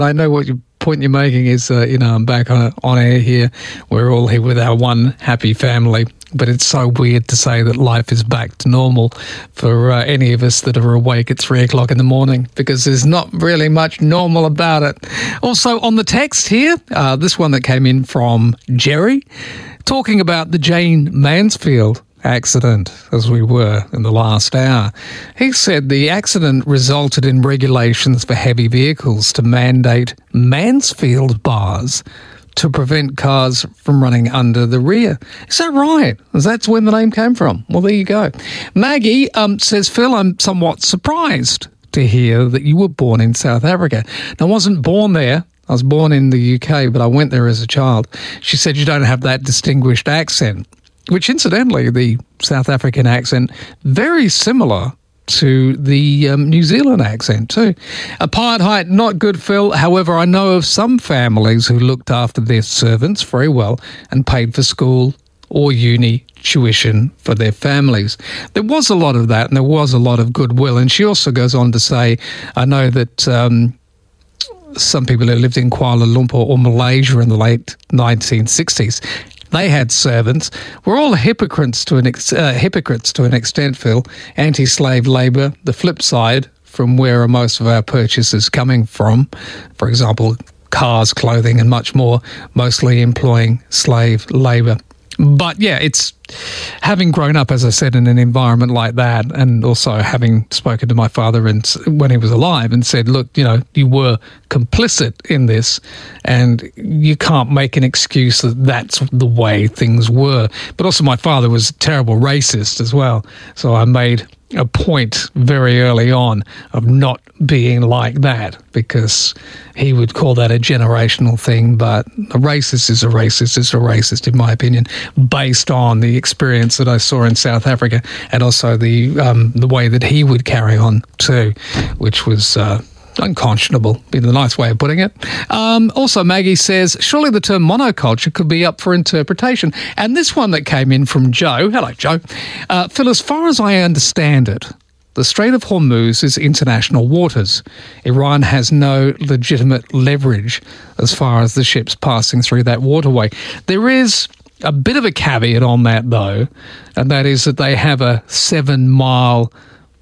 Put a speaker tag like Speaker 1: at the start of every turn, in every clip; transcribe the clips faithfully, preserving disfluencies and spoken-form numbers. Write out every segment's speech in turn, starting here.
Speaker 1: I know what your point you're making is, uh, you know, I'm back on, on air here. We're all here with our one happy family. But it's so weird to say that life is back to normal for uh, any of us that are awake at three o'clock in the morning, because there's not really much normal about it. Also on the text here, uh, this one that came in from Jerry, talking about the Jane Mansfield accident, as we were in the last hour. He said the accident resulted in regulations for heavy vehicles to mandate Mansfield bars to prevent cars from running under the rear. Is that right? That's when the name came from. Well, there you go. Maggie um, says, Phil, I'm somewhat surprised to hear that you were born in South Africa. Now, I wasn't born there. I was born in the U K, but I went there as a child. She said you don't have that distinguished accent, which incidentally, the South African accent, very similar to the um, New Zealand accent too. Apartheid, not good, Phil. However, I know of some families who looked after their servants very well and paid for school or uni tuition for their families. There was a lot of that, and there was a lot of goodwill. And she also goes on to say, I know that um, some people who lived in Kuala Lumpur or Malaysia in the late nineteen sixties, they had servants. We're all hypocrites to an ex- uh, hypocrites to an extent, Phil. Anti-slave labour, the flip side from where are most of our purchases coming from. For example, cars, clothing and much more, mostly employing slave labour. But yeah, it's having grown up, as I said, in an environment like that, and also having spoken to my father and when he was alive and said, look, you know, you were complicit in this and you can't make an excuse that that's the way things were. But also my father was a terrible racist as well. So I made a point very early on of not being like that, because he would call that a generational thing. But a racist is a racist is a racist, in my opinion, based on the experience that I saw in South Africa and also the um, the way that he would carry on too, which was uh, unconscionable, be the nice way of putting it. Um, also, Maggie says, surely the term monoculture could be up for interpretation. And this one that came in from Joe. Hello, Joe. Uh, Phil, as far as I understand it, the Strait of Hormuz is international waters. Iran has no legitimate leverage as far as the ships passing through that waterway. There is a bit of a caveat on that, though, and that is that they have a seven-mile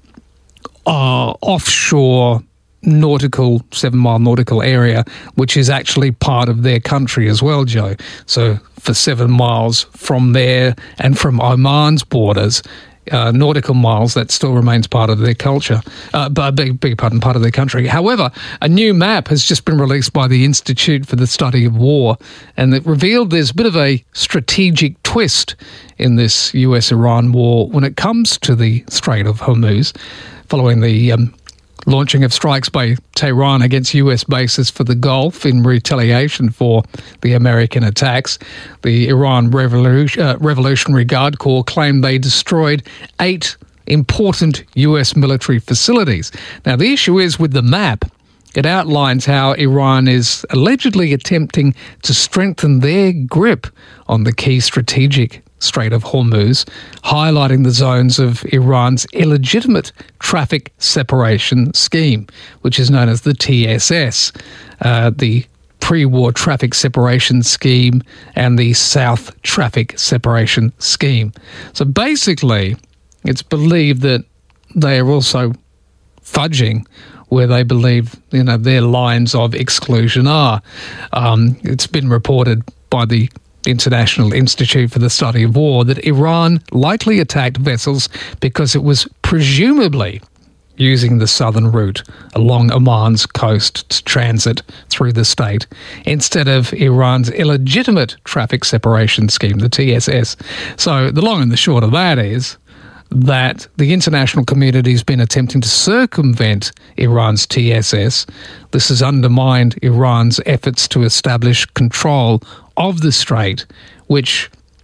Speaker 1: uh, offshore nautical, seven-mile nautical area, which is actually part of their country as well, Joe. So for seven miles from there and from Oman's borders, uh, nautical miles, that still remains part of their culture, uh, but beg, beg pardon, part of their country. However, a new map has just been released by the Institute for the Study of War, and it revealed there's a bit of a strategic twist in this U S Iran war when it comes to the Strait of Hormuz, following the um, launching of strikes by Tehran against U S bases for the Gulf in retaliation for the American attacks. The Iran Revolution, uh, Revolutionary Guard Corps claimed they destroyed eight important U S military facilities. Now, the issue is with the map, it outlines how Iran is allegedly attempting to strengthen their grip on the key strategic Strait of Hormuz, highlighting the zones of Iran's illegitimate traffic separation scheme, which is known as the T S S, uh, the pre-war traffic separation scheme and the South Traffic Separation Scheme. So basically, it's believed that they are also fudging where they believe, you know, their lines of exclusion are. Um, it's been reported by the International Institute for the Study of War that Iran likely attacked vessels because it was presumably using the southern route along Oman's coast to transit through the state instead of Iran's illegitimate traffic separation scheme, the T S S. So the long and the short of that is that the international community has been attempting to circumvent Iran's T S S. This has undermined Iran's efforts to establish control of the strait, which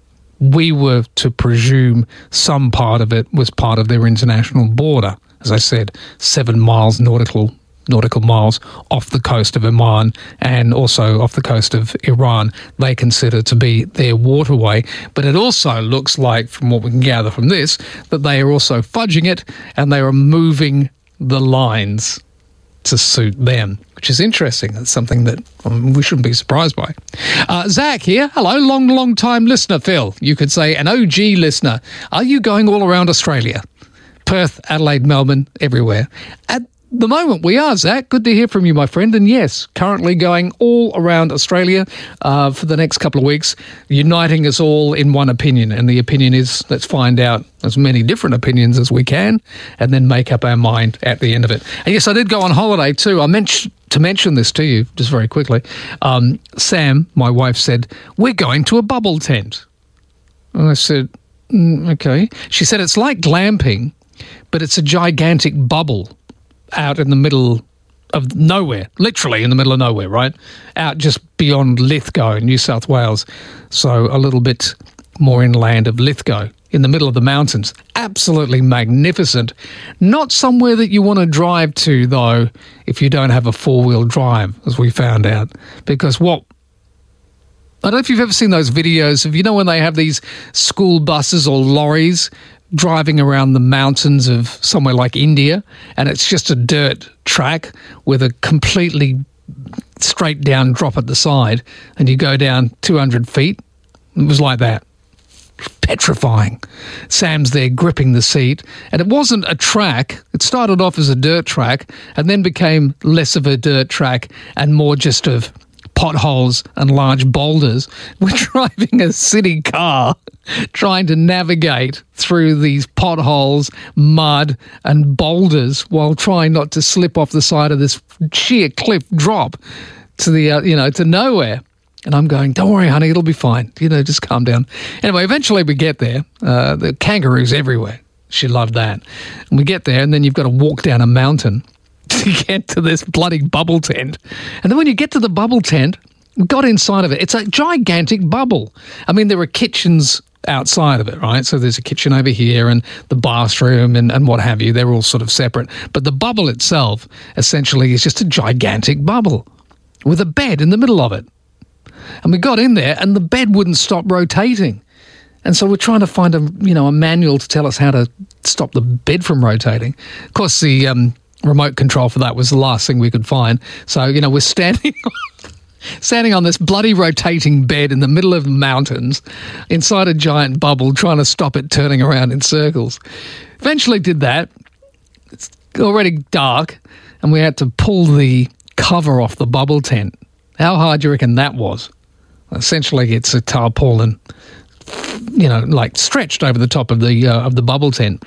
Speaker 1: we were to presume some part of it was part of their international border. As I said, seven miles nautical nautical miles off the coast of Oman and also off the coast of Iran, they consider to be their waterway. But it also looks like, from what we can gather from this, that they are also fudging it and they are moving the lines to suit them, which is interesting. That's something that um, we shouldn't be surprised by. Uh, Zach here. Hello, long, long time listener, Phil. You could say an O G listener. Are you going all around Australia? Perth, Adelaide, Melbourne, everywhere. At the moment we are, Zach. Good to hear from you, my friend. And yes, currently going all around Australia uh, for the next couple of weeks, uniting us all in one opinion. And the opinion is, let's find out as many different opinions as we can and then make up our mind at the end of it. And yes, I did go on holiday too. I meant to mention this to you just very quickly. Um, Sam, my wife, said, we're going to a bubble tent. And I said, mm, okay. She said, it's like glamping, but it's a gigantic bubble out in the middle of nowhere, literally in the middle of nowhere, right? Out just beyond Lithgow, New South Wales. So a little bit more inland of Lithgow, in the middle of the mountains. Absolutely magnificent. Not somewhere that you want to drive to, though, if you don't have a four-wheel drive, as we found out. Because what... I don't know if you've ever seen those videos of, you know, when they have these school buses or lorries driving around the mountains of somewhere like India, and it's just a dirt track with a completely straight down drop at the side, and you go down two hundred feet. It was like that. Petrifying. Sam's there gripping the seat, and it wasn't a track. It started off as a dirt track and then became less of a dirt track and more just of potholes and large boulders. We're driving a city car trying to navigate through these potholes, mud and boulders while trying not to slip off the side of this sheer cliff drop to the, uh, you know, to nowhere. And I'm going, don't worry, honey, it'll be fine. You know, just calm down. Anyway, eventually we get there. Uh, the kangaroos everywhere. She loved that. And we get there, and then you've got to walk down a mountain to get to this bloody bubble tent. And then when you get to the bubble tent, we got inside of it. It's a gigantic bubble. I mean, there are kitchens outside of it, right? So there's a kitchen over here and the bathroom and, and what have you. They're all sort of separate. But the bubble itself essentially is just a gigantic bubble with a bed in the middle of it. And we got in there and the bed wouldn't stop rotating. And so we're trying to find a, you know, a manual to tell us how to stop the bed from rotating. Of course, the um, remote control for that was the last thing we could find. So, you know, we're standing standing on this bloody rotating bed in the middle of the mountains inside a giant bubble trying to stop it turning around in circles. Eventually did that. It's already dark and we had to pull the cover off the bubble tent. How hard do you reckon that was? Essentially, it's a tarpaulin, you know, like stretched over the top of the uh, of the bubble tent.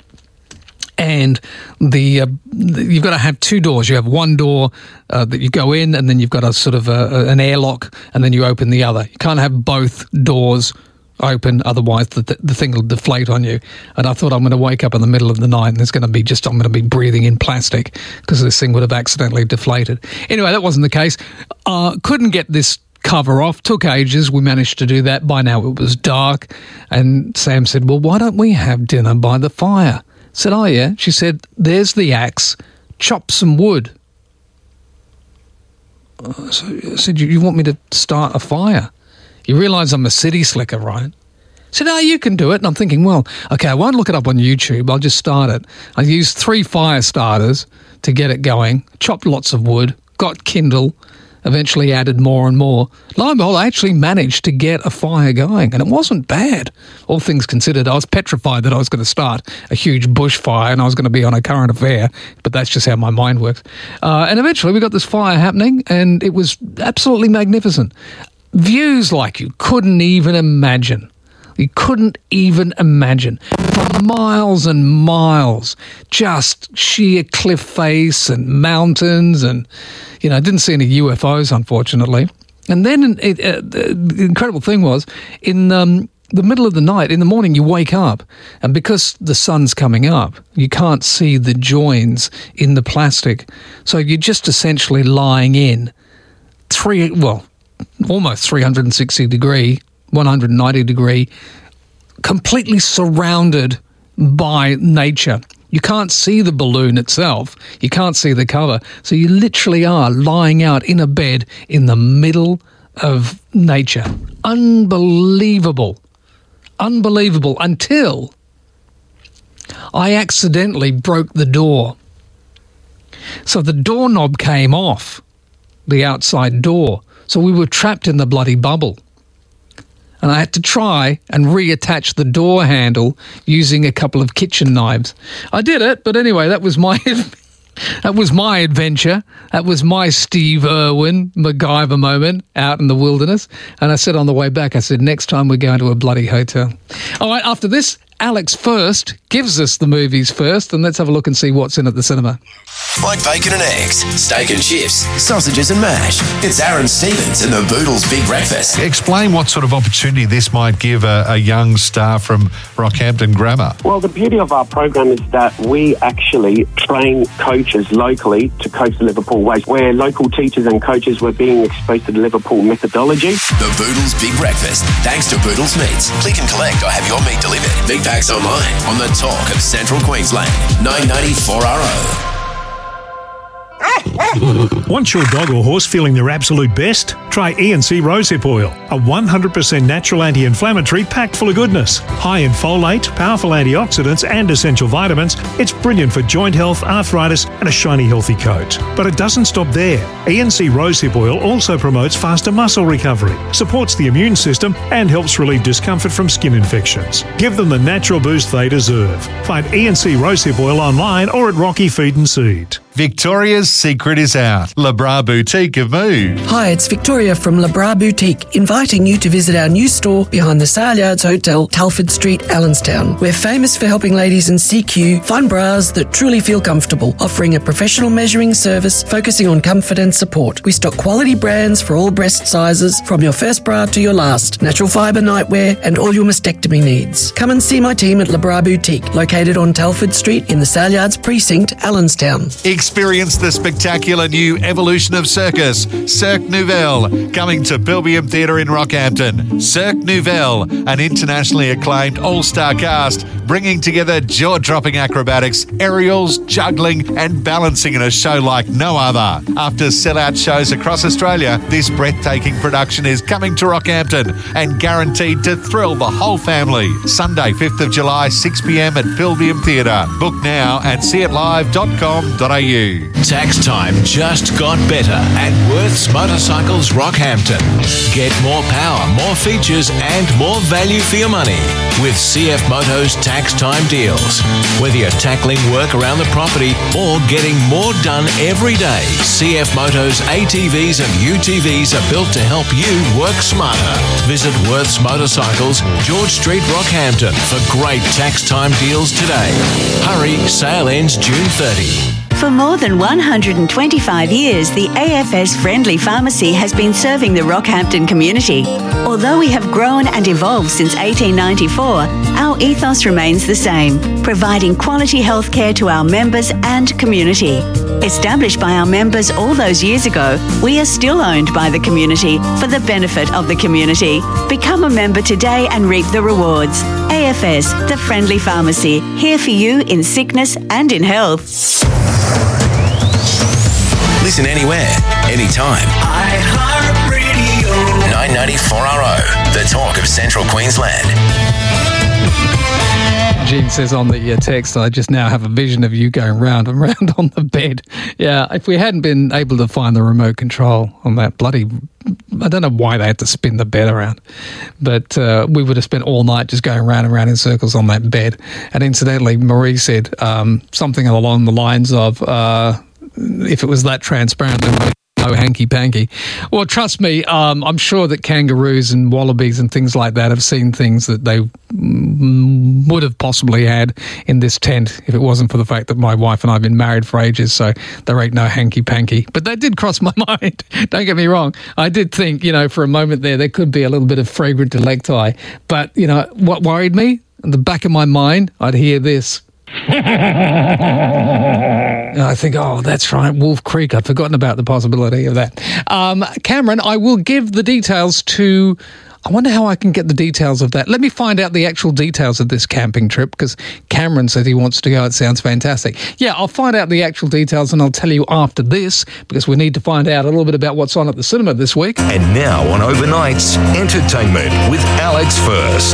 Speaker 1: And the, uh, the you've got to have two doors. You have one door uh, that you go in, and then you've got a sort of a, a, an airlock, and then you open the other. You can't have both doors open, otherwise the, the thing will deflate on you. And I thought, I'm going to wake up in the middle of the night and there's going to be just, I'm going to be breathing in plastic because this thing would have accidentally deflated. Anyway, that wasn't the case. Uh, couldn't get this cover off. Took ages. We managed to do that. By now it was dark. And Sam said, well, why don't we have dinner by the fire? I said, oh yeah. She said, there's the axe. Chop some wood. So I said, you, you want me to start a fire? You realise I'm a city slicker, right? I said, no, you can do it. And I'm thinking, well, okay, I won't look it up on YouTube. I'll just start it. I used three fire starters to get it going, chopped lots of wood, got Kindle, eventually added more and more. Lo and behold, I actually managed to get a fire going, and it wasn't bad. All things considered, I was petrified that I was going to start a huge bushfire and I was going to be on a current affair, but that's just how my mind works. Uh, and eventually we got this fire happening, and it was absolutely magnificent. Views like you couldn't even imagine. You couldn't even imagine. For miles and miles, just sheer cliff face and mountains, and, you know, I didn't see any U F Os, unfortunately. And then it, uh, the incredible thing was, in um, the middle of the night, in the morning, you wake up, and because the sun's coming up, you can't see the joins in the plastic. So you're just essentially lying in three, well, almost three hundred sixty degree, one hundred ninety degree, completely surrounded by nature. You can't see the balloon itself. You can't see the cover. So you literally are lying out in a bed in the middle of nature. Unbelievable. Unbelievable. Until I accidentally broke the door. So the doorknob came off, the outside door. So we were trapped in the bloody bubble. And I had to try and reattach the door handle using a couple of kitchen knives. I did it, but anyway, that was my that was my adventure. That was my Steve Irwin MacGyver moment out in the wilderness. And I said on the way back, I said, next time we're going to a bloody hotel. All right, after this, Alex First gives us the movies first, and let's have a look and see what's in at the cinema.
Speaker 2: Like bacon and eggs, steak and chips, sausages and mash. It's Aaron Stevens and the Boodles Big Breakfast.
Speaker 3: Explain what sort of opportunity this might give a, a young star from Rockhampton Grammar.
Speaker 4: Well, the beauty of our program is that we actually train coaches locally to coach the Liverpool way, where local teachers and coaches were being exposed to the Liverpool methodology.
Speaker 2: The Boodles Big Breakfast, thanks to Boodles Meats. Click and collect or have your meat delivered. Big packs online on the talk of Central Queensland. nine ninety-four R O.
Speaker 5: Want your dog or horse feeling their absolute best? Try E and C Rosehip Oil, a one hundred percent natural anti-inflammatory packed full of goodness. High in folate, powerful antioxidants and essential vitamins, it's brilliant for joint health, arthritis and a shiny healthy coat. But it doesn't stop there. E and C Rosehip Oil also promotes faster muscle recovery, supports the immune system and helps relieve discomfort from skin infections. Give them the natural boost they deserve. Find E and C Rosehip Oil online or at Rocky Feed and Seed.
Speaker 3: Victoria's secret is out. Le Bras Boutique have moved.
Speaker 6: Hi, it's Victoria from Le Bras Boutique, inviting you to visit our new store behind the Sale Yards Hotel, Telford Street, Allenstown. We're famous for helping ladies in C Q find bras that truly feel comfortable, offering a professional measuring service focusing on comfort and support. We stock quality brands for all breast sizes, from your first bra to your last, natural fibre nightwear and all your mastectomy needs. Come and see my team at Le Bras Boutique, located on Telford Street in the Sale Yards Precinct, Allenstown.
Speaker 3: Experience the spectacular new evolution of circus, Cirque Nouvelle, coming to Pilbeam Theatre in Rockhampton. Cirque Nouvelle, an internationally acclaimed all-star cast, bringing together jaw-dropping acrobatics, aerials, juggling and balancing in a show like no other. After sell-out shows across Australia, this breathtaking production is coming to Rockhampton and guaranteed to thrill the whole family. Sunday, fifth of July, six p m at Pilbeam Theatre. Book now at see it live dot com dot a u.
Speaker 7: Tax time just got better at Worth's Motorcycles Rockhampton. Get more power, more features and more value for your money with C F Moto's tax time deals. Whether you're tackling work around the property or getting more done every day, C F Moto's A T Vs and U T Vs are built to help you work smarter. Visit Worth's Motorcycles, George Street, Rockhampton for great tax time deals today. Hurry, sale ends June thirtieth.
Speaker 8: For more than one hundred twenty-five years, the A F S Friendly Pharmacy has been serving the Rockhampton community. Although we have grown and evolved since eighteen ninety-four, our ethos remains the same, providing quality health care to our members and community. Established by our members all those years ago, we are still owned by the community for the benefit of the community. Become a member today and reap the rewards. A F S, the Friendly Pharmacy, here for you in sickness and in health.
Speaker 2: Listen anywhere, anytime. iHeartRadio. nine ninety-four R O, the talk of Central Queensland.
Speaker 1: Jean says on the uh, text, I just now have a vision of you going round and round on the bed. Yeah, if we hadn't been able to find the remote control on that bloody... I don't know why they had to spin the bed around, but uh, we would have spent all night just going round and round in circles on that bed. And incidentally, Marie said um, something along the lines of, uh, if it was that transparent, then we'd no hanky-panky. Well, trust me, um, I'm sure that kangaroos and wallabies and things like that have seen things that they mm, would have possibly had in this tent if it wasn't for the fact that my wife and I have been married for ages, so there ain't no hanky-panky. But that did cross my mind. Don't get me wrong. I did think, you know, for a moment there, there could be a little bit of fragrant delecti. But, you know, what worried me? In the back of my mind, I'd hear this. And I think, oh, that's right, Wolf Creek. I'd forgotten about the possibility of that. Um, Cameron, I will give the details to... I wonder how I can get the details of that. Let me find out the actual details of this camping trip, because Cameron said he wants to go. It sounds fantastic. Yeah, I'll find out the actual details and I'll tell you after this, because we need to find out a little bit about what's on at the cinema this week.
Speaker 9: And now on Overnights, entertainment with Alex First.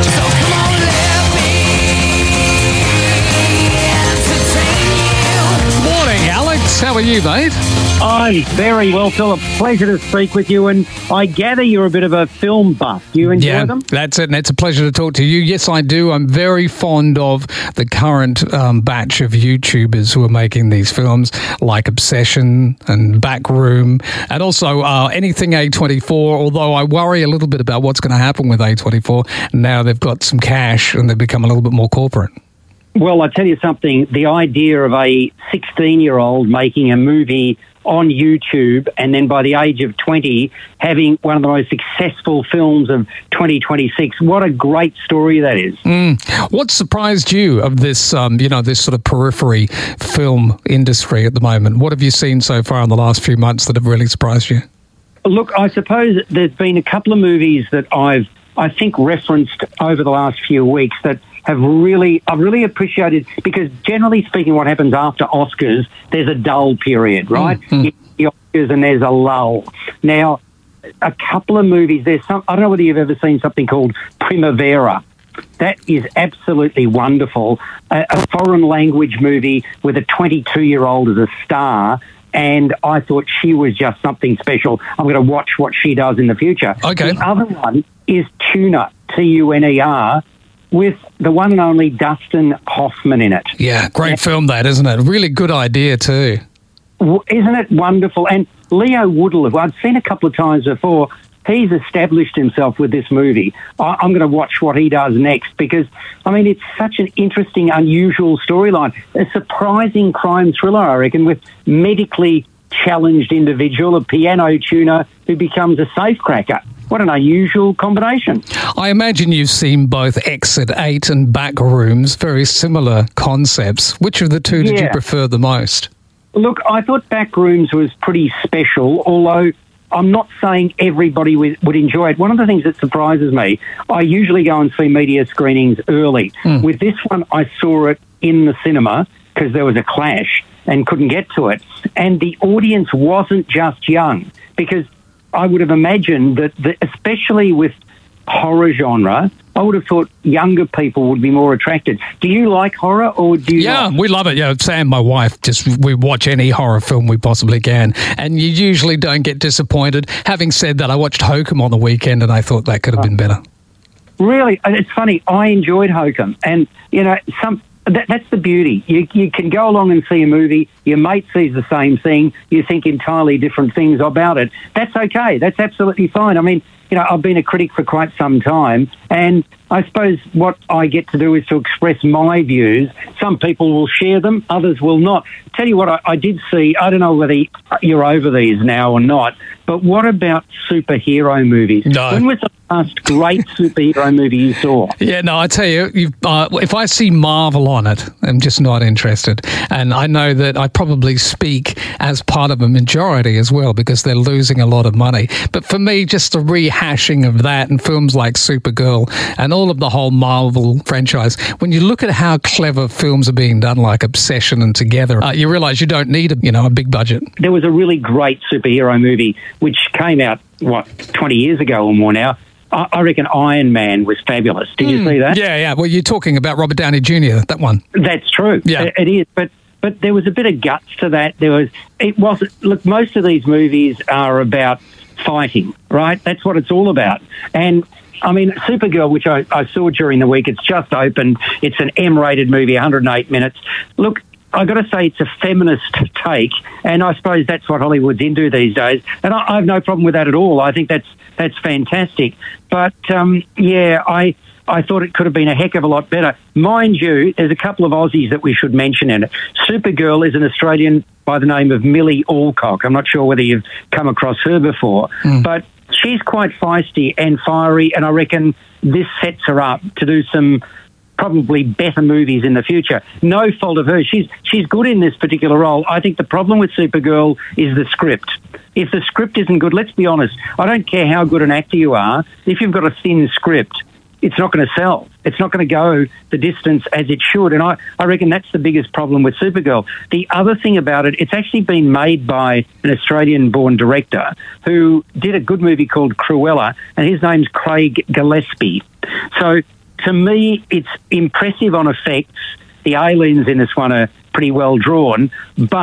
Speaker 1: Ross. How are you, mate?
Speaker 10: I'm very well, Philip. Pleasure to speak with you, and I gather you're a bit of a film buff. Do you enjoy
Speaker 1: yeah,
Speaker 10: them?
Speaker 1: That's it, and it's a pleasure to talk to you. Yes, I do. I'm very fond of the current um, batch of YouTubers who are making these films, like Obsession and Backroom, and also uh, anything A twenty-four, although I worry a little bit about what's going to happen with A twenty-four. Now they've got some cash and they've become a little bit more corporate.
Speaker 10: Well, I tell you something, the idea of a sixteen-year-old making a movie on YouTube and then by the age of twenty having one of the most successful films of twenty twenty-six, what a great story that is.
Speaker 1: Mm. What surprised you of this, um, you know, this sort of periphery film industry at the moment? What have you seen so far in the last few months that have really surprised you?
Speaker 10: Look, I suppose there's been a couple of movies that I've, I think, referenced over the last few weeks that have really, I've really appreciated, because generally speaking, what happens after Oscars, there's a dull period, right?
Speaker 1: Mm-hmm.
Speaker 10: You get the Oscars and there's a lull. Now, a couple of movies, there's some, I don't know whether you've ever seen something called Primavera. That is absolutely wonderful. A, a foreign language movie with a twenty-two-year-old as a star, and I thought she was just something special. I'm going to watch what she does in the future.
Speaker 1: Okay.
Speaker 10: The other one is Tuna, T U N E R, with the one and only Dustin Hoffman in it.
Speaker 1: Yeah, great yeah. film that, isn't it? Really good idea too.
Speaker 10: Well, isn't it wonderful? And Leo Woodall, who I'd seen a couple of times before, he's established himself with this movie. I, I'm going to watch what he does next because, I mean, it's such an interesting, unusual storyline. A surprising crime thriller, I reckon, with medically challenged individual, a piano tuner who becomes a safecracker. What an unusual combination.
Speaker 1: I imagine you've seen both Exit eight and Backrooms, very similar concepts. Which of the two did
Speaker 10: yeah.
Speaker 1: you prefer the most?
Speaker 10: Look, I thought Backrooms was pretty special, although I'm not saying everybody would, would enjoy it. One of the things that surprises me, I usually go and see media screenings early. Mm. With this one, I saw it in the cinema because there was a clash and couldn't get to it. And the audience wasn't just young, because I would have imagined that, the, especially with horror genre, I would have thought younger people would be more attracted. Do you like horror, or do you
Speaker 1: Yeah,
Speaker 10: not?
Speaker 1: we love it. Yeah, Sam, my wife, just we watch any horror film we possibly can, and you usually don't get disappointed. Having said that, I watched Hokum on the weekend, and I thought that could have been better.
Speaker 10: Really? It's funny. I enjoyed Hokum, and, you know, some... That, that's the beauty. You, you can go along and see a movie, your mate sees the same thing, you think entirely different things about it. That's okay. That's absolutely fine. I mean, you know, I've been a critic for quite some time, and I suppose what I get to do is to express my views. Some people will share them, others will not. Tell you what, I, I did see, I don't know whether you're over these now or not, but what about superhero movies?
Speaker 1: No.
Speaker 10: When was the last great superhero movie you saw?
Speaker 1: Yeah, no, I tell you, you've, uh, if I see Marvel on it, I'm just not interested. And I know that I probably speak as part of a majority as well, because they're losing a lot of money. But for me, just the rehashing of that and films like Supergirl and all of the whole Marvel franchise, when you look at how clever films are being done, like Obsession and Together, uh, you realise you don't need a, you know, a big budget.
Speaker 10: There was a really great superhero movie which came out, what, twenty years ago or more now. I, I reckon Iron Man was fabulous. Did mm, you see that?
Speaker 1: Yeah, yeah. Well, you're talking about Robert Downey Junior, that one.
Speaker 10: That's true.
Speaker 1: Yeah.
Speaker 10: It, it is. But but there was a bit of guts to that. There was. It wasn't. Look, most of these movies are about fighting, right? That's what it's all about. And I mean, Supergirl, which I, I saw during the week, it's just opened. It's an M-rated movie, one hundred eight minutes. Look, I've got to say it's a feminist take, and I suppose that's what Hollywood's into these days. And I, I have no problem with that at all. I think that's that's fantastic. But, um, yeah, I I thought it could have been a heck of a lot better. Mind you, there's a couple of Aussies that we should mention in it. Supergirl is an Australian by the name of Millie Alcock. I'm not sure whether you've come across her before, mm. but she's quite feisty and fiery, and I reckon this sets her up to do some probably better movies in the future. No fault of hers. She's she's good in this particular role. I think the problem with Supergirl is the script. If the script isn't good, let's be honest, I don't care how good an actor you are, if you've got a thin script, it's not going to sell. It's not going to go the distance as it should. And I, I reckon that's the biggest problem with Supergirl. The other thing about it, it's actually been made by an Australian-born director who did a good movie called Cruella, and his name's Craig Gillespie. So to me, it's impressive on effects. The aliens in this one are pretty well drawn, but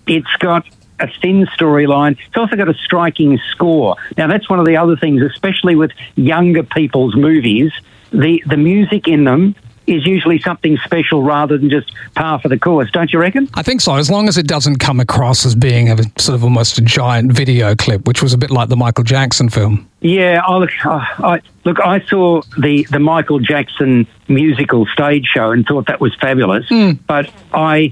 Speaker 10: it's got a thin storyline. It's also got a striking score. Now, that's one of the other things, especially with younger people's movies. The the music in them is usually something special rather than just par for the course, don't you reckon?
Speaker 1: I think so, as long as it doesn't come across as being a sort of almost a giant video clip, which was a bit like the Michael Jackson film.
Speaker 10: Yeah, oh, look, I, look, I saw the, the Michael Jackson musical stage show and thought that was fabulous, mm. but I...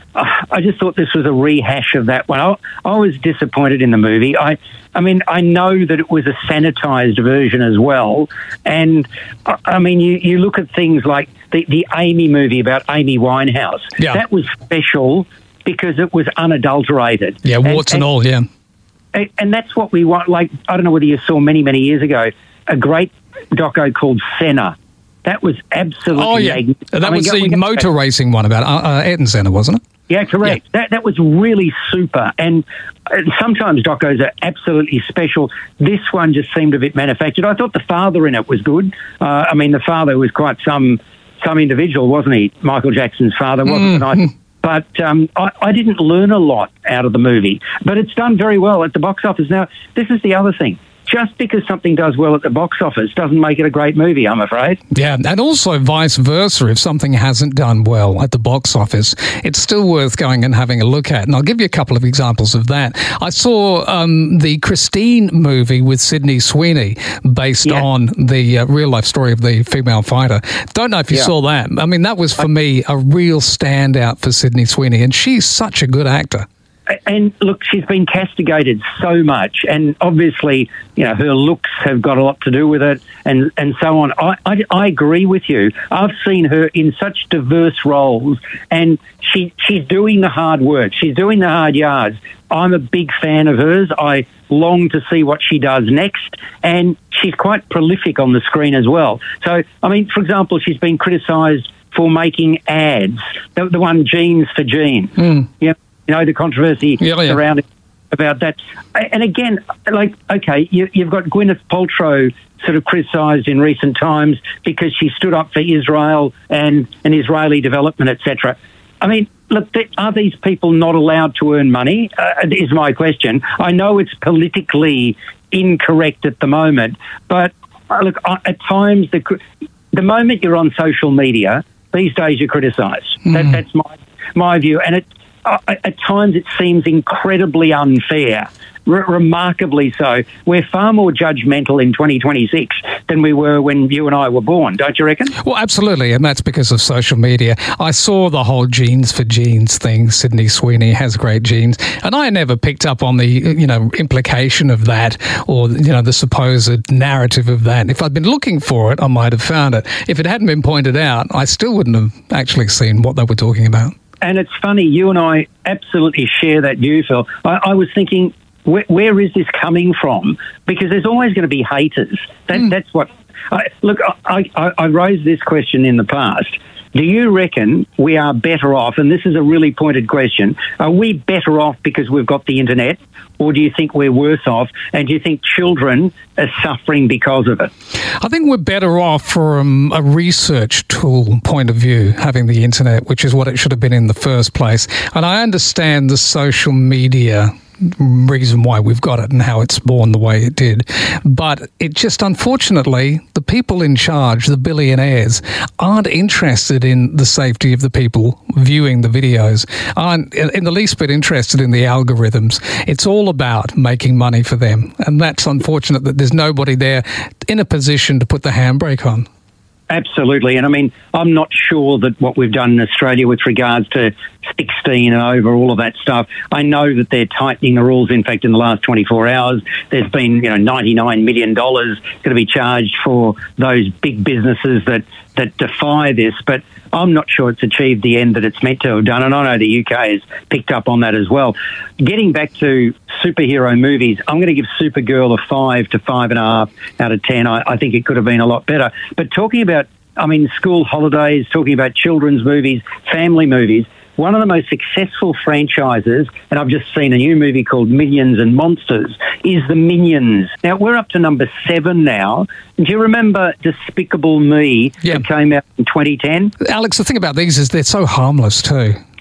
Speaker 10: I just thought this was a rehash of that one. I, I was disappointed in the movie. I, I mean, I know that it was a sanitised version as well. And, I, I mean, you, you look at things like the, the Amy movie about Amy Winehouse.
Speaker 1: Yeah.
Speaker 10: That was special because it was unadulterated.
Speaker 1: Yeah, warts and, and, and all, yeah.
Speaker 10: And, and that's what we want. Like, I don't know whether you saw many, many years ago, a great doco called Senna. That was absolutely...
Speaker 1: Oh, yeah.
Speaker 10: magnificent.
Speaker 1: That
Speaker 10: I mean,
Speaker 1: was
Speaker 10: go,
Speaker 1: the motor racing one about uh, uh, Ayrton Senna, wasn't it?
Speaker 10: Yeah, correct. Yeah. That that was really super. And uh, sometimes docos are absolutely special. This one just seemed a bit manufactured. I thought the father in it was good. Uh, I mean, the father was quite some some individual, wasn't he? Michael Jackson's father, wasn't
Speaker 1: mm.
Speaker 10: it? But um, I, I didn't learn a lot out of the movie. But it's done very well at the box office. Now, this is the other thing. Just because something does well at the box office doesn't make it a great movie, I'm afraid.
Speaker 1: Yeah, and also vice versa. If something hasn't done well at the box office, it's still worth going and having a look at. And I'll give you a couple of examples of that. I saw um, the Christine movie with Sydney Sweeney, based yeah. on the uh, real-life story of the female fighter. Don't know if you yeah. saw that. I mean, that was, for I- me, a real standout for Sydney Sweeney, and she's such a good actor.
Speaker 10: And look, she's been castigated so much, and obviously, you know, her looks have got a lot to do with it, and, and so on. I, I, I agree with you. I've seen her in such diverse roles, and she she's doing the hard work. She's doing the hard yards. I'm a big fan of hers. I long to see what she does next, and she's quite prolific on the screen as well. So, I mean, for example, she's been criticised for making ads, the, the one Jeans for Jeans.
Speaker 1: Mm.
Speaker 10: Yeah. You know, the controversy
Speaker 1: yeah, yeah.
Speaker 10: around it, about that. And again, like, okay, you, you've got Gwyneth Paltrow sort of criticised in recent times because she stood up for Israel and, and Israeli development, et cetera. I mean, look, th- are these people not allowed to earn money, uh, is my question. I know it's politically incorrect at the moment, but uh, look, uh, at times, the the moment you're on social media, these days you're criticised. Mm. That, that's my my view. And it Uh, at times it seems incredibly unfair, R- remarkably so. We're far more judgmental in twenty twenty-six than we were when you and I were born, don't you reckon?
Speaker 1: Well, absolutely, and that's because of social media. I saw the whole Jeans for Jeans thing. Sydney Sweeney has great genes, and I never picked up on the, you know, implication of that, or, you know, the supposed narrative of that. If I'd been looking for it, I might have found it. If it hadn't been pointed out, I still wouldn't have actually seen what they were talking about.
Speaker 10: And it's funny, you and I absolutely share that view, Phil. I, I was thinking, where, where is this coming from? Because there's always going to be haters. That, mm. That's what... I, look, I, I, I raised this question in the past. Do you reckon we are better off, and this is a really pointed question, are we better off because we've got the internet, or do you think we're worse off, and do you think children are suffering because of it?
Speaker 1: I think we're better off from a research tool point of view, having the internet, which is what it should have been in the first place. And I understand the social media reason why we've got it and how it's born the way it did. But it just, unfortunately, the people in charge, the billionaires, aren't interested in the safety of the people viewing the videos, aren't in the least bit interested in the algorithms. It's all about making money for them. And that's unfortunate that there's nobody there in a position to put the handbrake on.
Speaker 10: Absolutely. And I mean, I'm not sure that what we've done in Australia with regards to sixteen and over, all of that stuff, I know that they're tightening the rules. In fact, in the last twenty-four hours, there's been, you know, ninety-nine million dollars going to be charged for those big businesses that, that defy this. But I'm not sure it's achieved the end that it's meant to have done. And I know the U K has picked up on that as well. Getting back to superhero movies, I'm going to give Supergirl a five to five and a half out of ten. I, I think it could have been a lot better. But talking about, I mean, school holidays, talking about children's movies, family movies, one of the most successful franchises, and I've just seen a new movie called Minions and Monsters, is the Minions. Now, we're up to number seven now. Do you remember Despicable Me
Speaker 1: yeah.
Speaker 10: that came out in twenty ten?
Speaker 1: Alex, the thing about these is they're so harmless too.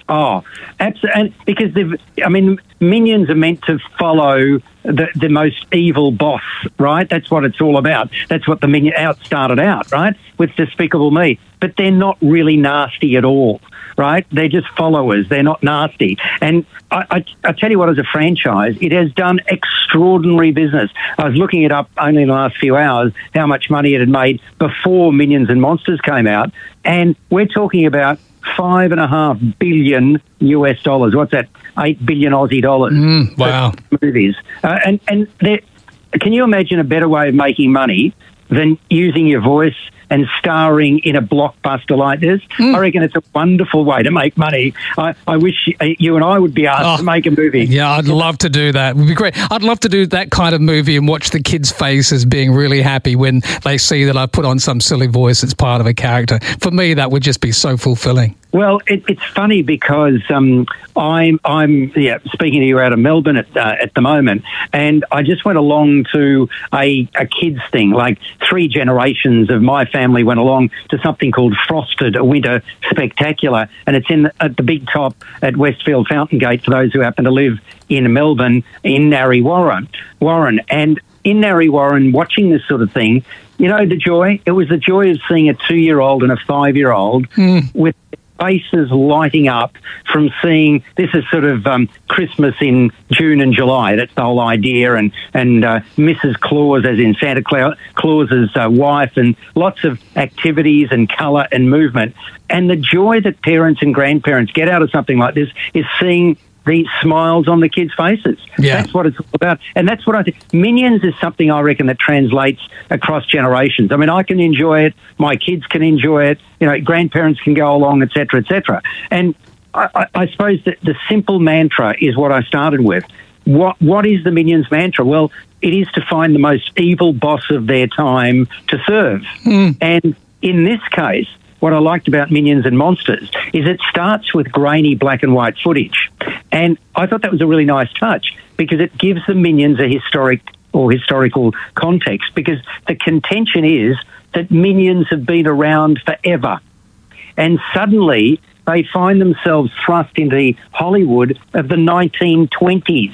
Speaker 10: Oh, absolutely. Because they've, I mean, minions are meant to follow the, the most evil boss, right? That's what it's all about. That's what the minion out started out, right? With Despicable Me. But they're not really nasty at all, right? They're just followers. They're not nasty. And I, I, I tell you what, as a franchise, it has done extraordinary business. I was looking it up only in the last few hours, how much money it had made before Minions and Monsters came out. And we're talking about five and a half billion U S dollars. What's that? Eight billion Aussie dollars.
Speaker 1: Mm, wow.
Speaker 10: For movies. Uh, and and can you imagine a better way of making money than using your voice and starring in a blockbuster like this? Mm. I reckon it's a wonderful way to make money. I, I wish you and I would be asked oh, to make a movie.
Speaker 1: Yeah, I'd love to do that. It would be great. I'd love to do that kind of movie and watch the kids' faces being really happy when they see that I put on some silly voice that's part of a character. For me, that would just be so fulfilling.
Speaker 10: Well, it, it's funny because um, I'm I'm yeah speaking to you out of Melbourne at uh, at the moment, and I just went along to a, a kids thing. Like three generations of my family went along to something called Frosted, a winter spectacular, and it's in at the big top at Westfield Fountain Gate for those who happen to live in Melbourne in Narre Warren. Warren and in Narre Warren, watching this sort of thing. You know, the joy. It was the joy of seeing a two-year-old and a five-year-old mm. with faces lighting up from seeing this is sort of um, Christmas in June and July. That's the whole idea. And and uh, Missus Claus, as in Santa Claus's uh, wife, and lots of activities and colour and movement. And the joy that parents and grandparents get out of something like this is seeing the smiles on the kids' faces.
Speaker 1: Yeah.
Speaker 10: That's what it's all about. And that's what I think. Minions is something I reckon that translates across generations. I mean, I can enjoy it. My kids can enjoy it. You know, grandparents can go along, et cetera, et cetera. And I, I, I suppose that the simple mantra is what I started with. What What is the Minions mantra? Well, it is to find the most evil boss of their time to serve. Mm. And in this case, what I liked about Minions and Monsters is it starts with grainy black and white footage. And I thought that was a really nice touch because it gives the Minions a historic or historical context, because the contention is that Minions have been around forever. And suddenly they find themselves thrust into Hollywood of the nineteen twenties.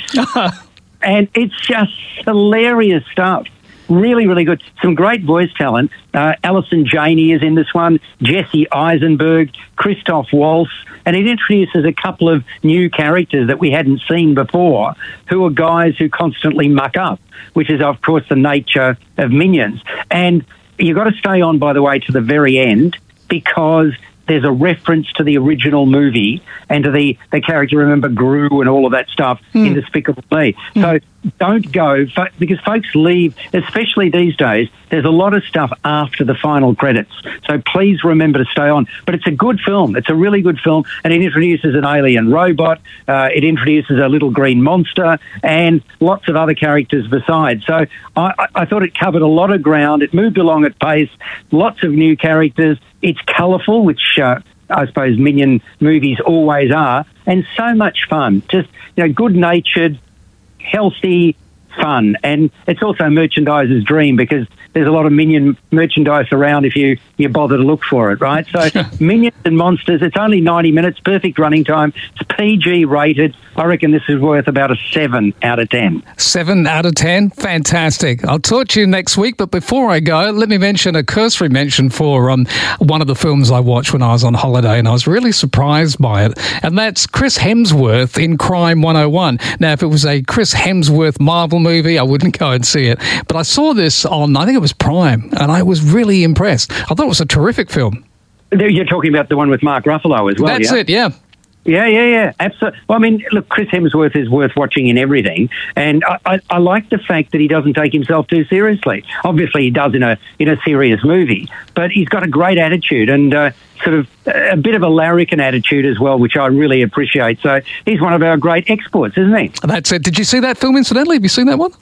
Speaker 10: And it's just hilarious stuff. Really, really good. Some great voice talent. Uh, Alison Janney is in this one, Jesse Eisenberg, Christoph Waltz, and it introduces a couple of new characters that we hadn't seen before, who are guys who constantly muck up, which is, of course, the nature of Minions. And you've got to stay on, by the way, to the very end, because there's a reference to the original movie and to the, the character, remember, Gru and all of that stuff mm. in Despicable Me. Mm. So don't go, because folks leave, especially these days, there's a lot of stuff after the final credits. So please remember to stay on. But it's a good film. It's a really good film, and it introduces an alien robot. Uh, it introduces a little green monster and lots of other characters besides. So I, I thought it covered a lot of ground. It moved along at pace, lots of new characters. It's colourful, which uh, I suppose Minion movies always are, and so much fun. Just, you know, good-natured, healthy fun. And it's also a merchandiser's dream, because there's a lot of Minion merchandise around if you, you bother to look for it, right? So Minions and Monsters, it's only ninety minutes, perfect running time. It's P G rated. I reckon this is worth about a seven out of ten.
Speaker 1: seven out of ten? Fantastic. I'll talk to you next week, but before I go, let me mention a cursory mention for um, one of the films I watched when I was on holiday, and I was really surprised by it, and that's Chris Hemsworth in Crime one oh one. Now, if it was a Chris Hemsworth Marvel movie, I wouldn't go and see it, but I saw this on, I think it was Prime, and I was really impressed. I thought it was a terrific film.
Speaker 10: You're talking about the one with Mark Ruffalo as well,
Speaker 1: That's
Speaker 10: yeah?
Speaker 1: it, yeah.
Speaker 10: Yeah, yeah, yeah, absolutely. Well, I mean, look, Chris Hemsworth is worth watching in everything, and I, I, I like the fact that he doesn't take himself too seriously. Obviously, he does in a in a serious movie, but he's got a great attitude and uh, sort of a bit of a larrikin attitude as well, which I really appreciate. So he's one of our great exports, isn't he?
Speaker 1: That's it. Did you see that film, incidentally? Have you seen that one?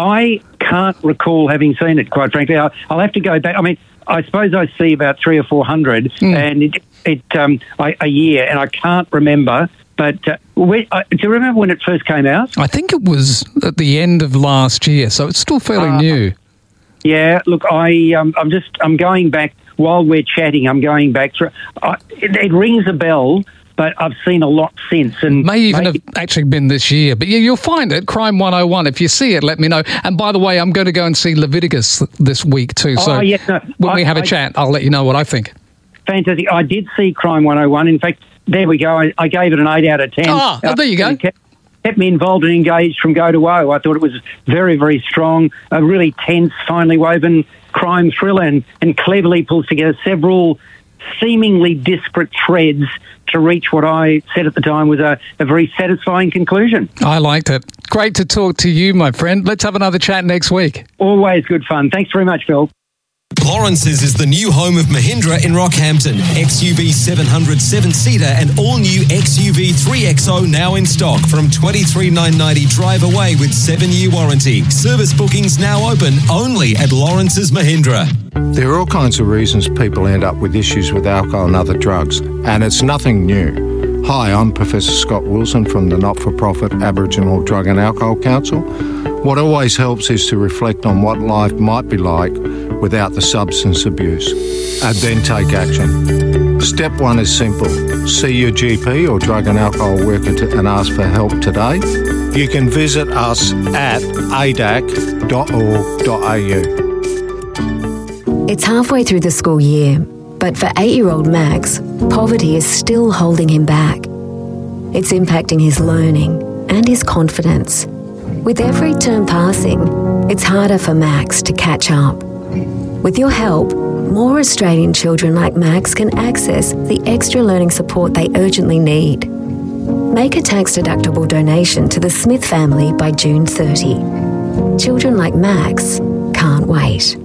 Speaker 10: I can't recall having seen it, quite frankly. I'll, I'll have to go back. I mean, I suppose I see about three or four hundred, mm. and it, it um, I, a year, and I can't remember. But uh, where, uh, do you remember when it first came out?
Speaker 1: I think it was at the end of last year, so it's still fairly uh, new.
Speaker 10: Yeah, look, I um, I'm just I'm going back while we're chatting. I'm going back through. Uh, it, it rings a bell. but I've seen a lot since. And
Speaker 1: may even
Speaker 10: maybe-
Speaker 1: have actually been this year. But yeah, you'll find it, Crime one oh one. If you see it, let me know. And by the way, I'm going to go and see Leviticus this week too.
Speaker 10: Oh,
Speaker 1: So
Speaker 10: yes, no,
Speaker 1: when
Speaker 10: I-
Speaker 1: we have a
Speaker 10: I-
Speaker 1: chat, I'll let you know what I think.
Speaker 10: Fantastic. I did see Crime one oh one. In fact, there we go. I, I gave it an eight out of ten.
Speaker 1: Oh, oh, there you go.
Speaker 10: It kept, kept me involved and engaged from go to woe. I thought it was very, very strong, a really tense, finely woven crime thriller, and, and cleverly pulls together several seemingly disparate threads to reach what I said at the time was a, a very satisfying conclusion.
Speaker 1: I liked it. Great to talk to you, my friend. Let's have another chat next week.
Speaker 10: Always good fun. Thanks very much, Phil.
Speaker 11: Lawrence's is the new home of Mahindra in Rockhampton. X U V seven hundred seven-seater and all-new X U V three X O now in stock from twenty-three thousand nine hundred ninety drive away with seven-year warranty. Service bookings now open only at Lawrence's Mahindra.
Speaker 12: There are all kinds of reasons people end up with issues with alcohol and other drugs, and it's nothing new. Hi, I'm Professor Scott Wilson from the not-for-profit Aboriginal Drug and Alcohol Council. What always helps is to reflect on what life might be like without the substance abuse, and then take action. Step one is simple. See your G P or drug and alcohol worker to, and ask for help today. You can visit us at a d a c dot org dot a u.
Speaker 13: It's halfway through the school year, but for eight-year-old Max, poverty is still holding him back. It's impacting his learning and his confidence. With every term passing, it's harder for Max to catch up. With your help, more Australian children like Max can access the extra learning support they urgently need. Make a tax-deductible donation to the Smith family by June thirtieth. Children like Max can't wait.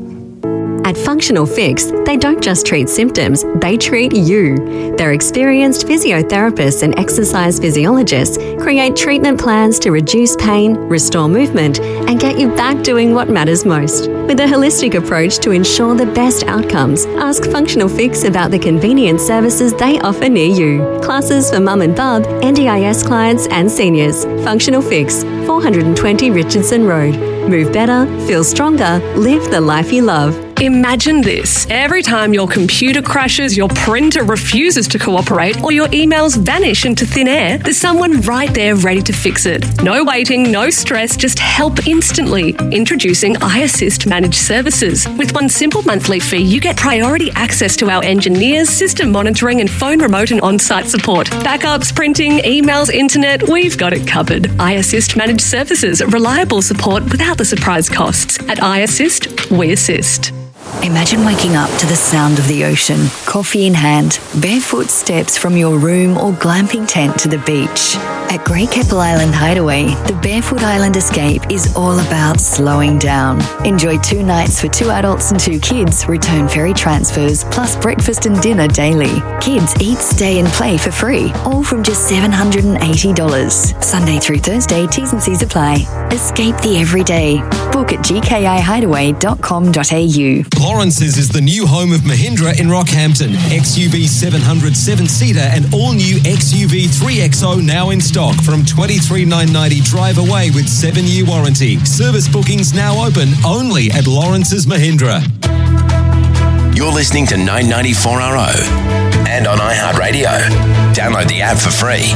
Speaker 14: At Functional Fix, they don't just treat symptoms, they treat you. Their experienced physiotherapists and exercise physiologists create treatment plans to reduce pain, restore movement, and get you back doing what matters most. With a holistic approach to ensure the best outcomes, ask Functional Fix about the convenient services they offer near you. Classes for mum and bub, N D I S clients and seniors. Functional Fix, four twenty Richardson Road. Move better, feel stronger, live the life you love.
Speaker 15: Imagine this. Every time your computer crashes, your printer refuses to cooperate, or your emails vanish into thin air, there's someone right there ready to fix it. No waiting, no stress, just help instantly. Introducing iAssist Managed Services. With one simple monthly fee, you get priority access to our engineers, system monitoring, and phone remote and on-site support. Backups, printing, emails, internet, we've got it covered. iAssist Managed Services. Reliable support without the surprise costs. At iAssist, we assist.
Speaker 16: Imagine waking up to the sound of the ocean, coffee in hand, barefoot steps from your room or glamping tent to the beach. At Great Keppel Island Hideaway, the Barefoot Island Escape is all about slowing down. Enjoy two nights for two adults and two kids, return ferry transfers, plus breakfast and dinner daily. Kids eat, stay and play for free, all from just seven hundred eighty dollars. Sunday through Thursday, T's and C's apply. Escape the everyday. Book at g k i hideaway dot com dot a u.
Speaker 11: Lawrence's is the new home of Mahindra in Rockhampton. X U V seven hundred seven-seater and all-new X U V three X O now in stock from twenty-three thousand nine hundred ninety drive away with seven-year warranty. Service bookings now open only at Lawrence's Mahindra.
Speaker 2: You're listening to nine ninety-four R O and on iHeartRadio. Download the app for free.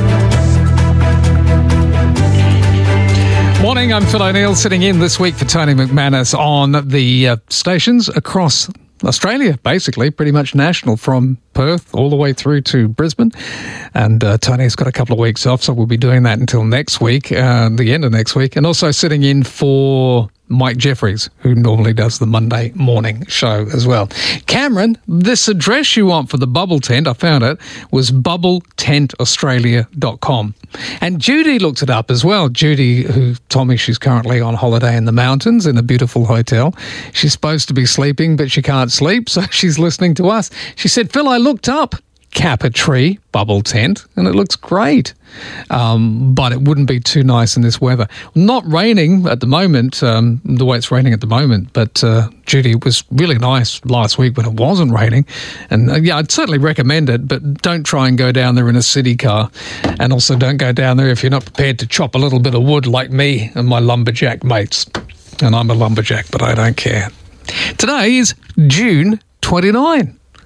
Speaker 1: Morning, I'm Phil O'Neill, sitting in this week for Tony McManus on the uh, stations across Australia, basically, pretty much national, from Perth all the way through to Brisbane. And uh, Tony's got a couple of weeks off, so we'll be doing that until next week, uh, the end of next week. And also sitting in for Mike Jeffries, who normally does the Monday morning show as well. Cameron, this address you want for the bubble tent, I found it, was bubble tent australia dot com. And Judy looked it up as well. Judy, who told me she's currently on holiday in the mountains in a beautiful hotel. She's supposed to be sleeping, but she can't sleep, so she's listening to us. She said, Phil, I looked up Kappa Tree bubble tent, and it looks great. Um, but it wouldn't be too nice in this weather. Not raining at the moment, um, the way it's raining at the moment, but uh, Judy, it was really nice last week when it wasn't raining. And uh, yeah, I'd certainly recommend it, but don't try and go down there in a city car. And also don't go down there if you're not prepared to chop a little bit of wood like me and my lumberjack mates. And I'm a lumberjack, but I don't care. Today is June twenty-ninth.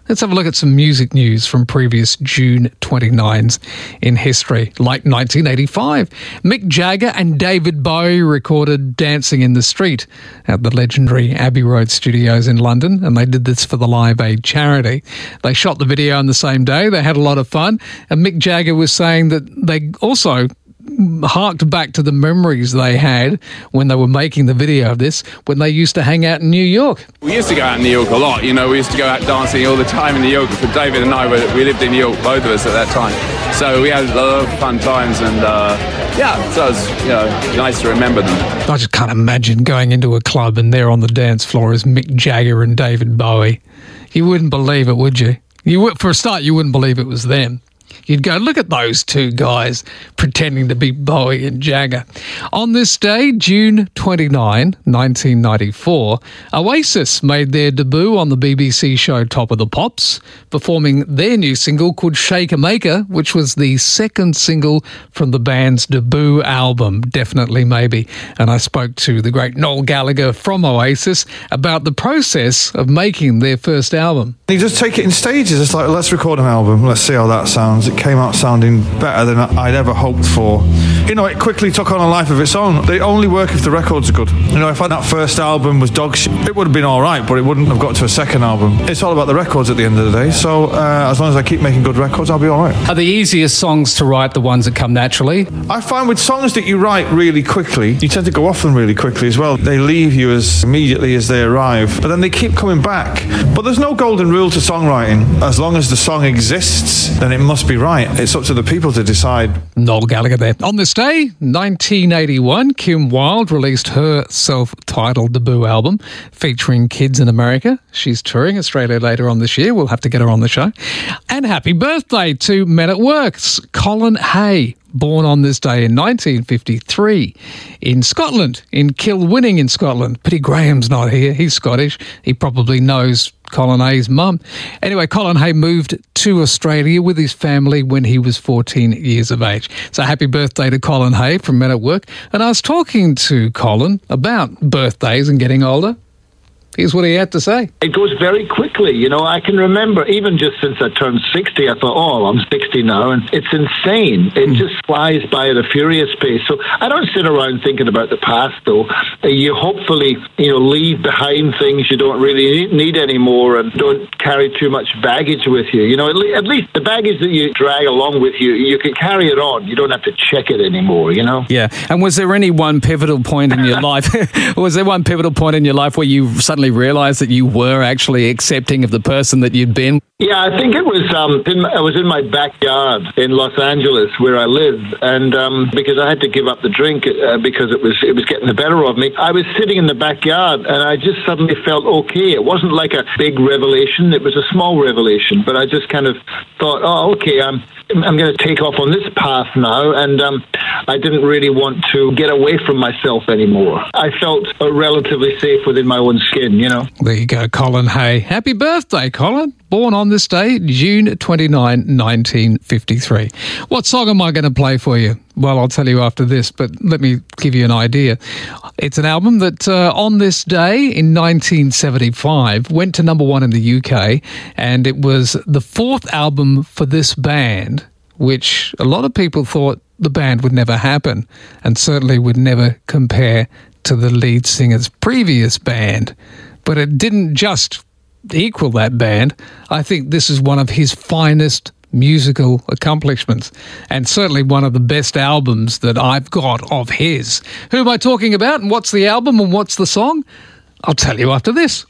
Speaker 1: Let's have a look at some music news from previous June twenty-ninths in history. Like nineteen eighty-five, Mick Jagger and David Bowie recorded Dancing in the Street at the legendary Abbey Road Studios in London, and they did this for the Live Aid charity. They shot the video on the same day. They had a lot of fun, and Mick Jagger was saying that they also harked back to the memories they had when they were making the video of this, when they used to hang out in New York.
Speaker 17: We used to go out in New York a lot, you know, we used to go out dancing all the time in New York. For David and I, we lived in New York, both of us at that time. So we had a lot of fun times, and uh, yeah, so it was, you know, nice to remember them.
Speaker 1: I just can't imagine going into a club and there on the dance floor is Mick Jagger and David Bowie. You wouldn't believe it, would you? You would, for a start, you wouldn't believe it was them. You'd go, look at those two guys pretending to be Bowie and Jagger. On this day, June twenty-ninth, nineteen ninety-four, Oasis made their debut on the B B C show Top of the Pops, performing their new single called Shake a Maker, which was the second single from the band's debut album, Definitely Maybe. And I spoke to the great Noel Gallagher from Oasis about the process of making their first album.
Speaker 18: You just take it in stages. It's like, let's record an album, let's see how that sounds. It came out sounding better than I'd ever hoped for. You know, it quickly took on a life of its own. They only work if the records are good. You know, if that first album was dog shit, it would have been all right, but it wouldn't have got to a second album. It's all about the records at the end of the day, so uh, as long as I keep making good records, I'll be all right.
Speaker 19: Are the easiest songs to write the ones that come naturally?
Speaker 18: I find with songs that you write really quickly, you tend to go off them really quickly as well. They leave you as immediately as they arrive, but then they keep coming back. But there's no golden rule to songwriting. As long as the song exists, then it must be right. It's up to the people to decide.
Speaker 1: Noel Gallagher there. On this day, nineteen eighty-one, Kim Wilde released her self-titled debut album featuring kids in America. She's touring Australia later on this year. We'll have to get her on the show. And happy birthday to Men at Work's Colin Hay, born on this day in nineteen fifty-three in Scotland, in Kilwinning in Scotland. Pity Graham's not here. He's Scottish. He probably knows Colin Hay's mum. Anyway, Colin Hay moved to Australia with his family when he was fourteen years of age. So happy birthday to Colin Hay from Men at Work. And I was talking to Colin about birthdays and getting older. Here's what he had to say.
Speaker 20: It goes very quickly. You know, I can remember, even just since I turned sixty, I thought, oh, I'm sixty now, and it's insane. It mm. just flies by at a furious pace. So I don't sit around thinking about the past, though. You hopefully, you know, leave behind things you don't really need anymore, and don't carry too much baggage with you. You know, at, le- at least the baggage that you drag along with you, you can carry it on. You don't have to check it anymore, you know?
Speaker 19: Yeah. And was there any one pivotal point in your life, was there one pivotal point in your life where you suddenly realised that you were actually accepting of the person that you'd been?
Speaker 20: Yeah, I think it was, um, in, I was in my backyard in Los Angeles where I live, and um, because I had to give up the drink uh, because it was it was getting the better of me, I was sitting in the backyard and I just suddenly felt okay. It wasn't like a big revelation, it was a small revelation, but I just kind of thought, oh, okay, I'm, I'm going to take off on this path now, and um, I didn't really want to get away from myself anymore. I felt uh, relatively safe within my own skin, you know.
Speaker 1: There you go, Colin Hay. Happy birthday, Colin. Born on this day, June twenty-ninth, nineteen fifty-three. What song am I going to play for you? Well, I'll tell you after this, but let me give you an idea. It's an album that uh, on this day in nineteen seventy-five went to number one in the U K, and it was the fourth album for this band, which a lot of people thought the band would never happen, and certainly would never compare to the lead singer's previous band. But it didn't just equal that band. I think this is one of his finest musical accomplishments, and certainly one of the best albums that I've got of his. Who am I talking about, and what's the album, and what's the song? I'll tell you after this.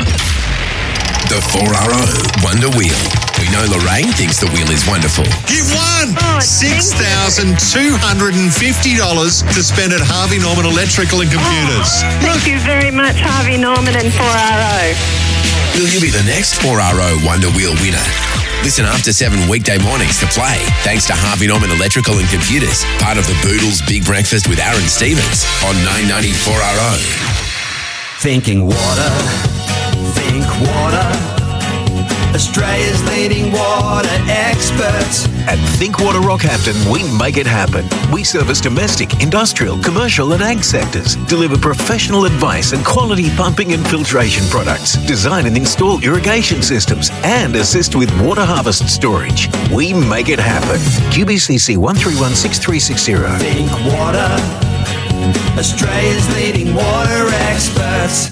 Speaker 2: The four R O Wonder Wheel. We know Lorraine thinks the wheel is wonderful.
Speaker 3: You've won six thousand two hundred fifty dollars to spend at Harvey Norman Electrical and Computers.
Speaker 21: Oh, thank you very much, Harvey Norman and four R O.
Speaker 2: Will you be the next four R O Wonder Wheel winner? Listen after seven weekday mornings to play, thanks to Harvey Norman Electrical and Computers, part of the Boodles Big Breakfast with Aaron Stevens on nine ninety four R O.
Speaker 22: Thinking water, think water. Australia's leading water experts.
Speaker 7: At Thinkwater Rockhampton, we make it happen. We service domestic, industrial, commercial and ag sectors, deliver professional advice and quality pumping and filtration products, design and install irrigation systems, and assist with water harvest storage. We make it happen. Q B C C one three one six three six zero.
Speaker 22: Think Water, Australia's leading water experts.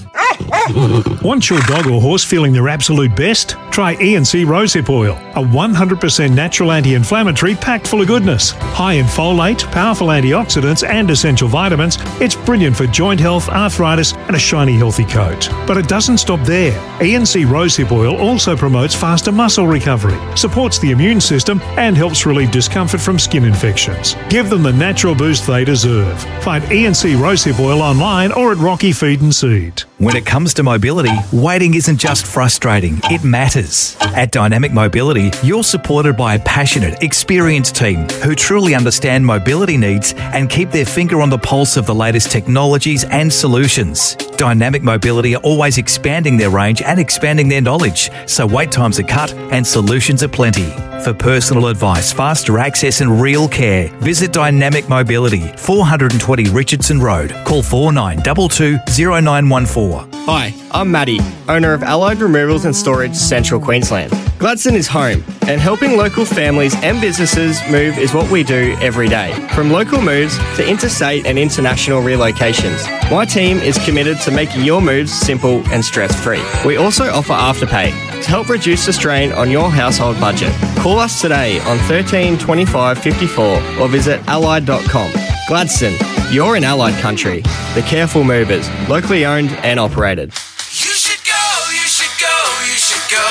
Speaker 4: Want your dog or horse feeling their absolute best? Try E and C Rosehip Oil, a one hundred percent natural anti-inflammatory packed full of goodness. High in folate, powerful antioxidants and essential vitamins, it's brilliant for joint health, arthritis and a shiny healthy coat. But it doesn't stop there. E and C Rosehip Oil also promotes faster muscle recovery, supports the immune system and helps relieve discomfort from skin infections. Give them the natural boost they deserve. Find E and C Rosehip Oil online or at Rocky Feed and Seed.
Speaker 5: When it comes to mobility, waiting isn't just frustrating, it matters. At Dynamic Mobility, you're supported by a passionate, experienced team who truly understand mobility needs and keep their finger on the pulse of the latest technologies and solutions. Dynamic Mobility are always expanding their range and expanding their knowledge, so wait times are cut and solutions are plenty. For personal advice, faster access and real care, visit Dynamic Mobility, four twenty Richardson Road. Call four nine two two zero nine one four.
Speaker 23: Hi, I'm Maddie, owner of Allied Removals and Storage, Central Queensland. Gladstone is home, and helping local families and businesses move is what we do every day. From local moves to interstate and international relocations, my team is committed to making your moves simple and stress-free. We also offer Afterpay to help reduce the strain on your household budget. Call us today on thirteen twenty-five fifty-four or visit allied dot com. Gladstone, you're in Allied country. The Careful Movers, locally owned and operated.
Speaker 22: You should go, you should go, you should go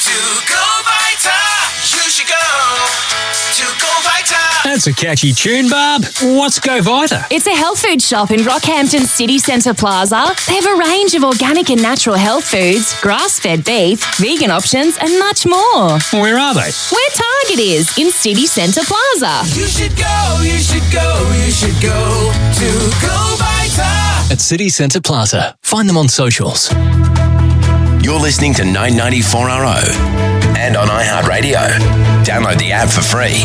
Speaker 22: to Go Vita. You should go to Go Vita.
Speaker 24: That's a catchy tune, Barb. What's Go Vita?
Speaker 25: It's a health food shop in Rockhampton City Centre Plaza. They have a range of organic and natural health foods, grass-fed beef, vegan options and much more.
Speaker 24: Where are they?
Speaker 25: Where Target is, in City Centre Plaza.
Speaker 22: You should go, you should go, you should go to Go Vita.
Speaker 24: At City Centre Plaza. Find them on socials.
Speaker 2: You're listening to nine ninety-four R O and on iHeartRadio. Download the app for free.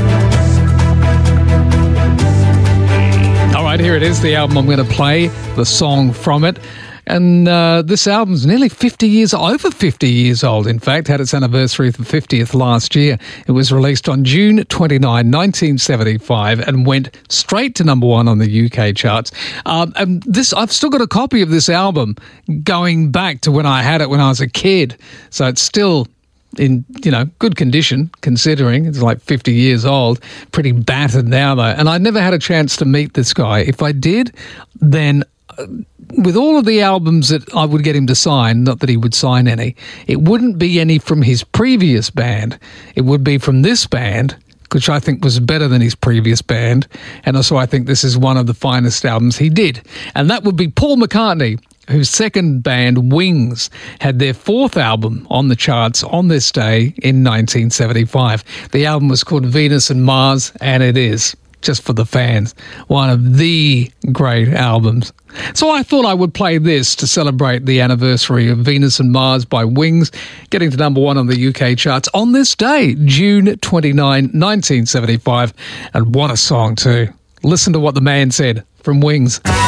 Speaker 1: All right, here it is, the album I'm going to play, the song from it. And uh, this album's nearly fifty years, over fifty years old, in fact, had its anniversary the fiftieth last year. It was released on June twenty-ninth, nineteen seventy-five and went straight to number one on the U K charts. Um, and this, I've still got a copy of this album going back to when I had it when I was a kid. So it's still in, you know, good condition, considering it's like fifty years old, pretty battered now though. And I never had a chance to meet this guy. If I did, then uh, with all of the albums that I would get him to sign, not that he would sign any, it wouldn't be any from his previous band. It would be from this band, which I think was better than his previous band. And also I think this is one of the finest albums he did. And that would be Paul McCartney, whose second band, Wings, had their fourth album on the charts on this day in nineteen seventy-five. The album was called Venus and Mars, and it is, just for the fans, one of the great albums. So I thought I would play this to celebrate the anniversary of Venus and Mars by Wings, getting to number one on the U K charts on this day, June twenty-ninth, nineteen seventy-five. And what a song too. Listen to what the man said from Wings.